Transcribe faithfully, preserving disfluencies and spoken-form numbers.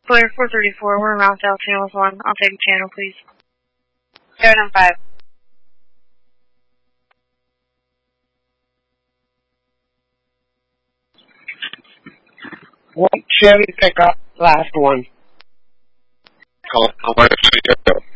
Player four thirty-four, we're in Routhdale, channel one. I'll take a channel, please. seven on five. One Chevy pickup, last one. Call one studio.